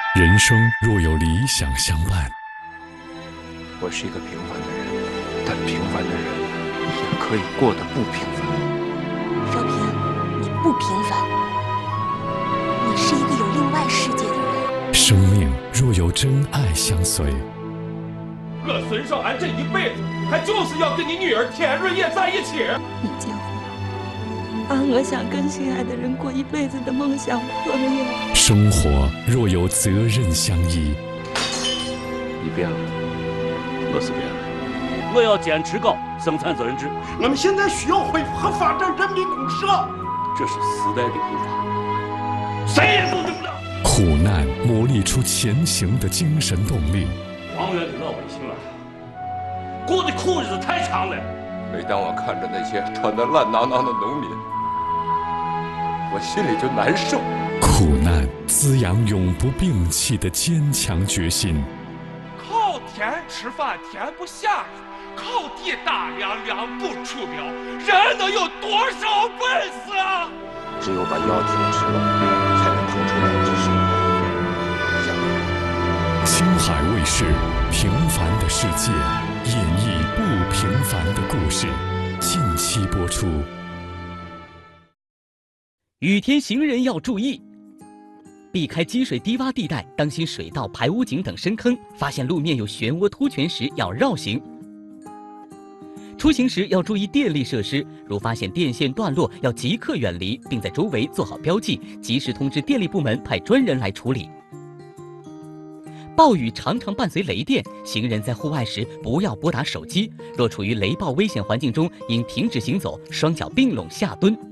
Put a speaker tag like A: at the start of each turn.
A: 人生若有理想相伴，
B: 我是一个平凡的人，但平凡的人也可以过得不平凡。
C: 少平，你不平凡，你是一个有另外世界的人。
A: 生命若有真爱相随，
D: 我孙少安这一辈子，他就是要跟你女儿田润叶在一起。
E: 你结婚，把我想跟心爱的人过一辈子的梦想破灭了。
A: 生活若有责任相依，
B: 你变了，我是变了。
F: 我要坚持搞生产责任制。
G: 我们现在需要恢复和发展人民公社，
F: 这是时代的步伐，谁也阻止不了。
A: 苦难磨砺出前行的精神动力。
F: 王源的老百姓啊，过的苦日子太长了。
B: 每当我看着那些穿得烂囊囊的农民，我心里就难受。
A: 苦难滋养永不摒弃的坚强决心。
D: 靠天吃饭天不下雨，靠地打粮粮不出苗，人能有多少本事啊？
B: 只有把药停止了，才能腾出两只手。
A: 青海卫视《平凡的世界》演绎不平凡的故事，近期播出。
H: 雨天行人要注意，避开积水低洼地带，当心水道、排污井等深坑。发现路面有漩涡凸泉时要绕行。出行时要注意电力设施，如发现电线断落，要即刻远离，并在周围做好标记，及时通知电力部门派专人来处理。暴雨常常伴随雷电，行人在户外时不要拨打手机。若处于雷暴危险环境中，应停止行走，双脚并拢下蹲。